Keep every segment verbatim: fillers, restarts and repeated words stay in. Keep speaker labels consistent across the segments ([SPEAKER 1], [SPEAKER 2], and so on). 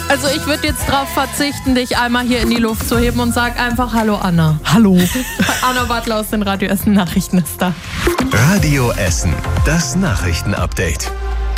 [SPEAKER 1] Also ich würde jetzt darauf verzichten, dich einmal hier in die Luft zu heben und sag einfach Hallo Anna.
[SPEAKER 2] Hallo.
[SPEAKER 1] Anna Bartler aus den Radio Essen Nachrichten ist da.
[SPEAKER 3] Radio Essen, das Nachrichtenupdate.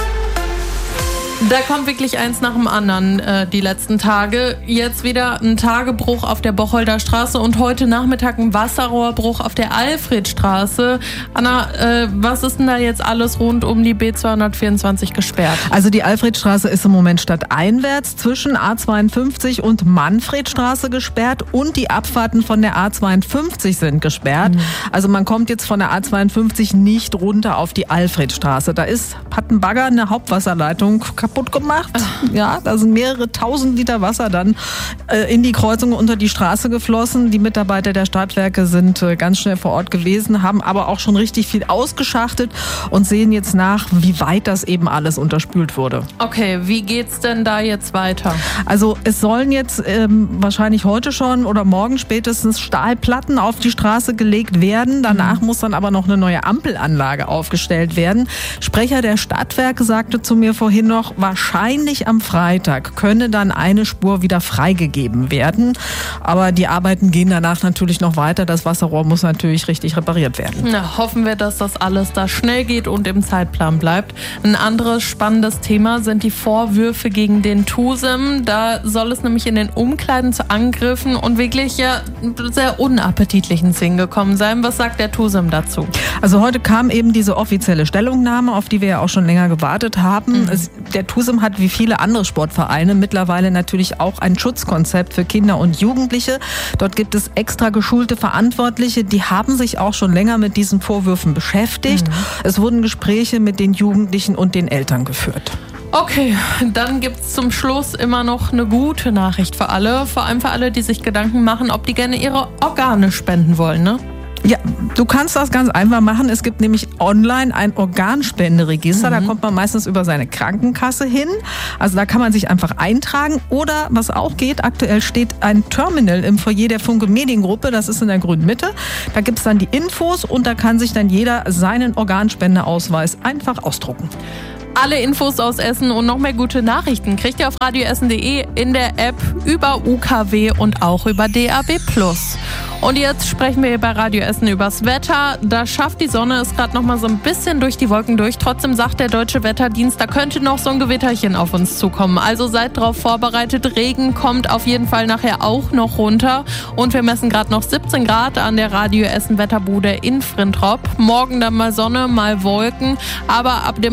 [SPEAKER 1] Da kommt wirklich eins nach dem anderen äh, die letzten Tage. Jetzt wieder ein Tagebruch auf der Bocholder Straße und heute Nachmittag ein Wasserrohrbruch auf der Alfredstraße. Anna, äh, was ist denn da jetzt alles rund um die B zweihundertvierundzwanzig gesperrt?
[SPEAKER 2] Also die Alfredstraße ist im Moment stadteinwärts zwischen A zweiundfünfzig und Manfredstraße gesperrt und die Abfahrten von der A zweiundfünfzig sind gesperrt. Mhm. Also man kommt jetzt von der A zweiundfünfzig nicht runter auf die Alfredstraße. Da ist, hat ein Bagger eine Hauptwasserleitung kaputt gemacht. Ja, da sind mehrere tausend Liter Wasser dann äh, in die Kreuzung unter die Straße geflossen. Die Mitarbeiter der Stadtwerke sind äh, ganz schnell vor Ort gewesen, haben aber auch schon richtig viel ausgeschachtet und sehen jetzt nach, wie weit das eben alles unterspült wurde.
[SPEAKER 1] Okay, wie geht's denn da jetzt weiter?
[SPEAKER 2] Also es sollen jetzt ähm, wahrscheinlich heute schon oder morgen spätestens Stahlplatten auf die Straße gelegt werden. Danach mhm. muss dann aber noch eine neue Ampelanlage aufgestellt werden. Sprecher der Stadtwerke sagte zu mir vorhin noch, wahrscheinlich am Freitag könne dann eine Spur wieder freigegeben werden. Aber die Arbeiten gehen danach natürlich noch weiter. Das Wasserrohr muss natürlich richtig repariert werden.
[SPEAKER 1] Na, hoffen wir, dass das alles da schnell geht und im Zeitplan bleibt. Ein anderes spannendes Thema sind die Vorwürfe gegen den TUSEM. Da soll es nämlich in den Umkleiden zu Angriffen und wirklich ja sehr unappetitlichen Szenen gekommen sein. Was sagt der TUSEM dazu?
[SPEAKER 2] Also heute kam eben diese offizielle Stellungnahme, auf die wir ja auch schon länger gewartet haben. Mhm. Es, der TUSEM hat wie viele andere Sportvereine mittlerweile natürlich auch ein Schutzkonzept für Kinder und Jugendliche. Dort gibt es extra geschulte Verantwortliche, die haben sich auch schon länger mit diesen Vorwürfen beschäftigt. Mhm. Es wurden Gespräche mit den Jugendlichen und den Eltern geführt.
[SPEAKER 1] Okay, dann gibt's zum Schluss immer noch eine gute Nachricht für alle. Vor allem für alle, die sich Gedanken machen, ob die gerne ihre Organe spenden wollen, ne?
[SPEAKER 2] Ja, du kannst das ganz einfach machen. Es gibt nämlich online ein Organspenderegister. Mhm. Da kommt man meistens über seine Krankenkasse hin. Also da kann man sich einfach eintragen. Oder was auch geht, aktuell steht ein Terminal im Foyer der Funke Mediengruppe. Das ist in der grünen Mitte. Da gibt's dann die Infos und da kann sich dann jeder seinen Organspendeausweis einfach ausdrucken.
[SPEAKER 1] Alle Infos aus Essen und noch mehr gute Nachrichten kriegt ihr auf radioessen punkt de, in der App, über U K W und auch über D A B plus. Und jetzt sprechen wir hier bei Radio Essen übers Wetter. Da schafft die Sonne es gerade noch mal so ein bisschen durch die Wolken durch. Trotzdem sagt der Deutsche Wetterdienst, da könnte noch so ein Gewitterchen auf uns zukommen. Also seid drauf vorbereitet. Regen kommt auf jeden Fall nachher auch noch runter. Und wir messen gerade noch siebzehn Grad an der Radio Essen Wetterbude in Frintrop. Morgen dann mal Sonne, mal Wolken. Aber ab dem